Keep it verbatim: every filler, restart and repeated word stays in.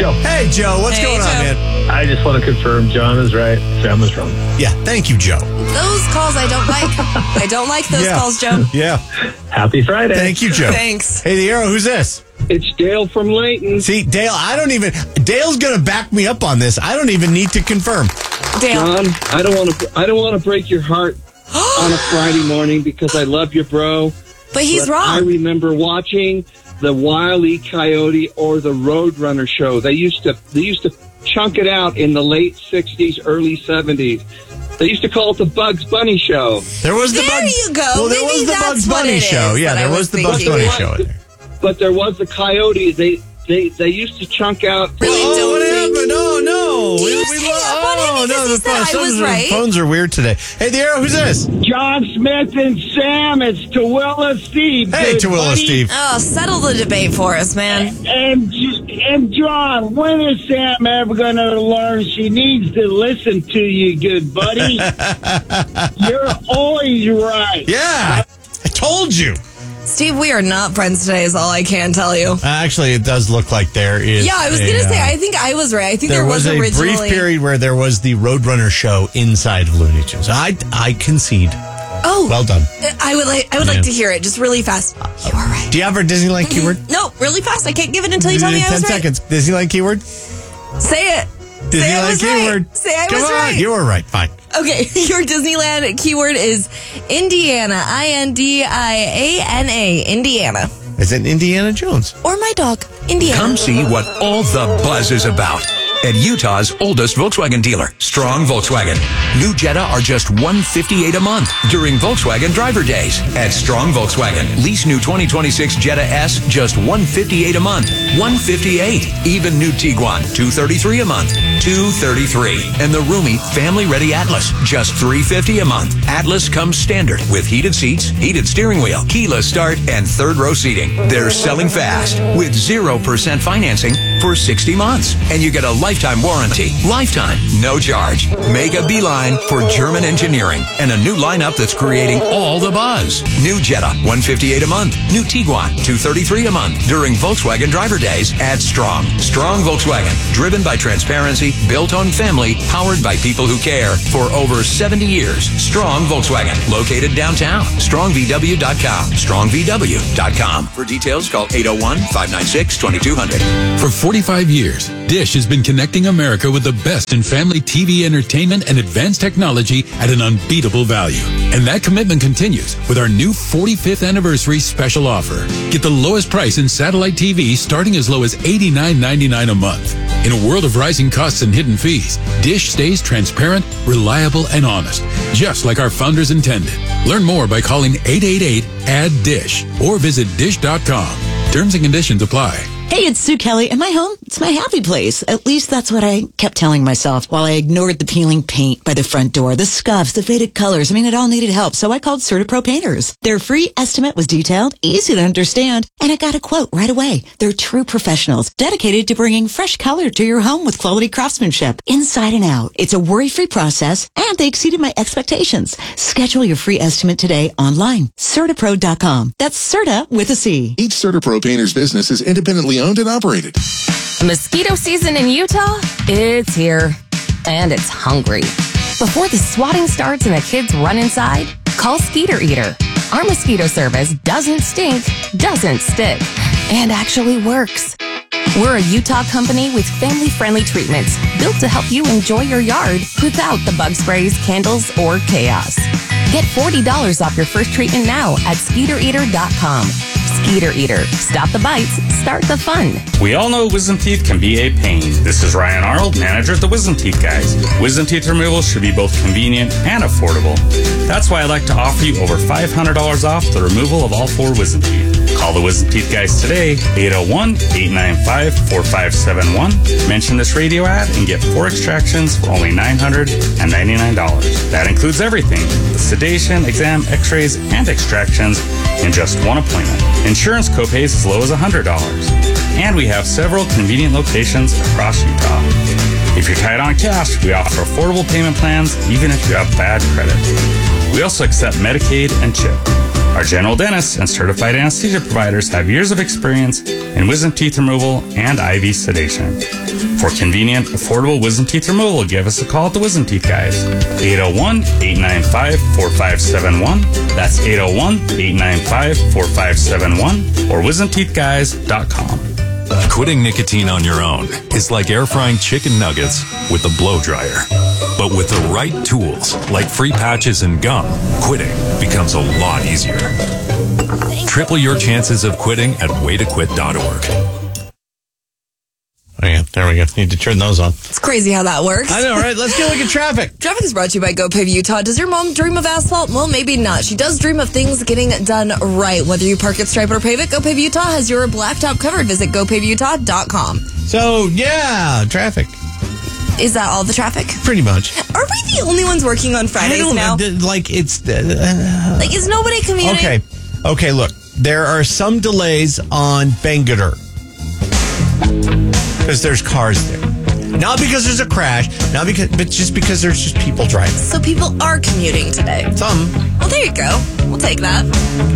Joe. Hey, Joe. What's Hey, going on, Joe. man? I just want to confirm John is right. Sam is wrong. Yeah, thank you, Joe. Those calls I don't like. I don't like those Yeah. calls, Joe. Yeah. Happy Friday. Thank you, Joe. Thanks. Hey, the Arrow, who's this? It's Dale from Layton. See, Dale, I don't even... Dale's going to back me up on this. I don't even need to confirm. Dale. John, I don't want to. I don't want to break your heart on a Friday morning because I love you, bro. But he's But I wrong. remember watching the Wile E. Coyote or the Roadrunner show. They used to. They used to chunk it out in the late sixties, early seventies. They used to call it the Bugs Bunny Show. There was the There Bugs... you go. Well, there Maybe was the that's Bugs what Bunny it show. is Yeah, that there I was, was the Bugs thinking. Bunny What? show in there. But there was the Coyote. They they they used to chunk out. Really Oh, don't what think- happened? Oh, no. Do We- you we just lo- hang up on him oh, because no, he the said I phones- was the right? Phones are weird today. Hey, the Arrow, who's this? John Smith and Sam, it's Tooele Steve. Hey, good Tooele buddy. Steve. Oh, settle the debate for us, man. And, and John, when is Sam ever going to learn she needs to listen to you, good buddy? You're always right. Yeah, I told you. Steve, we are not friends today is all I can tell you. Actually, it does look like there is. Yeah, I was a, going to say, uh, I think I was right. I think there there, was, a originally... brief period where there was the Roadrunner show inside of Looney Tunes. I, I concede. Oh, Well done. I would like I would Yeah. like to hear it just really fast. You are right. Do you have our Disneyland keyword? No, really fast. I can't give it until you tell me I Ten was right. seconds. Disneyland keyword? Say it. Say I Disneyland was keyword. right. Say I Come was on, right. you were right. Fine. Okay, your Disneyland keyword is Indiana. I N D I A N A. Indiana. Is it Indiana Jones? Or my dog, Indiana. Come see what all the buzz is about at Utah's oldest Volkswagen dealer, Strong Volkswagen. New Jetta are just one hundred fifty-eight dollars a month during Volkswagen Driver Days at Strong Volkswagen. Lease new twenty twenty-six Jetta S, just one hundred fifty-eight dollars a month. one hundred fifty-eight dollars. Even new Tiguan, two hundred thirty-three dollars a month. two hundred thirty-three dollars. And the roomy, family-ready Atlas, just three hundred fifty dollars a month. Atlas comes standard with heated seats, heated steering wheel, keyless start, and third-row seating. They're selling fast with zero percent financing for sixty months. And you get a lifetime warranty. Lifetime, no charge. Make a beeline for German engineering and a new lineup that's creating all the buzz. New Jetta, one hundred fifty-eight dollars a month. New Tiguan, two hundred thirty-three dollars a month during Volkswagen Driver Days at Strong. Strong Volkswagen, driven by transparency, built on family, powered by people who care. For over seventy years, Strong Volkswagen, located downtown. strong v w dot com. strong v w dot com. For details, call eight oh one, five nine six, two two zero zero. For forty-five years, Dish has been connecting America with the best in family T V entertainment and advanced technology at an unbeatable value. And that commitment continues with our new forty-fifth anniversary special offer. Get the lowest price in satellite T V starting as low as eighty-nine ninety-nine a month. In a world of rising costs and hidden fees, Dish stays transparent, reliable, and honest, just like our founders intended. Learn more by calling eight eight eight, A D D I S H or visit dish dot com. Terms and conditions apply. Hey, it's Sue Kelly. At my home, it's my happy place. At least that's what I kept telling myself while I ignored the peeling paint by the front door, the scuffs, the faded colors. I mean, it all needed help, so I called CertaPro Painters. Their free estimate was detailed, easy to understand, and I got a quote right away. They're true professionals, dedicated to bringing fresh color to your home with quality craftsmanship, inside and out. It's a worry-free process, and they exceeded my expectations. Schedule your free estimate today online. Certapro dot com. That's Certa with a C. Each CertaPro Painters business is independently owned and operated. Mosquito season in Utah? It's here. And it's hungry. Before the swatting starts and the kids run inside, call Skeeter Eater. Our mosquito service doesn't stink, doesn't stick, and actually works. We're a Utah company with family-friendly treatments built to help you enjoy your yard without the bug sprays, candles, or chaos. Get forty dollars off your first treatment now at skeeter eater dot com. Skeeter Eater. Stop the bites, start the fun. We all know wisdom teeth can be a pain. This is Ryan Arnold, manager at the Wisdom Teeth Guys. Wisdom teeth removal should be both convenient and affordable. That's why I'd like to offer you over five hundred dollars off the removal of all four wisdom teeth. Call the Wisdom Teeth Guys today, eight oh one, eight nine five, four five seven one. Mention this radio ad and get four extractions for only nine hundred ninety-nine dollars. That includes everything, the sedation, exam, x-rays, and extractions in just one appointment. Insurance copays as low as one hundred dollars. And we have several convenient locations across Utah. If you're tight on cash, we offer affordable payment plans even if you have bad credit. We also accept Medicaid and CHIP. Our general dentists and certified anesthesia providers have years of experience in wisdom teeth removal and I V sedation. For convenient, affordable wisdom teeth removal, give us a call at the Wisdom Teeth Guys. eight oh one, eight nine five, four five seven one. That's eight oh one, eight nine five, four five seven one or wisdom teeth guys dot com. Quitting nicotine on your own is like air frying chicken nuggets with a blow dryer. But with the right tools, like free patches and gum, quitting becomes a lot easier. Triple your chances of quitting at way to quit dot org. Oh, yeah, there we go. Need to turn those on. It's crazy how that works. I know, right? Let's get a look at traffic. Traffic is brought to you by GoPave Utah. Does your mom dream of asphalt? Well, maybe not. She does dream of things getting done right. Whether you park it, stripe it, or pave it, GoPave Utah has your blacktop covered. Visit go pave utah dot com. So, yeah, traffic. Is that all the traffic? Pretty much. Are we the only ones working on Fridays I don't now? know. Like, it's... Uh, like, is nobody commuting? Okay. Okay, look. There are some delays on Bangalore. Because there's cars there. Not because there's a crash, not because, but just because there's just people driving. So people are commuting today. Some. Well, there you go. We'll take that.